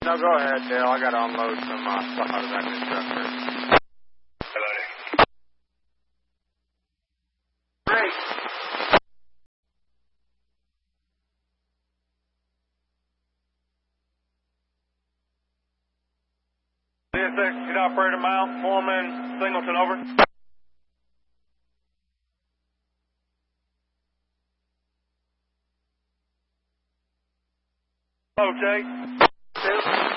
No, go ahead, Dale. I got to unload some stuff out of the back of the truck first. Hello. Great. CSX, get operator mount, foreman, Singleton, over. Hello, Jake.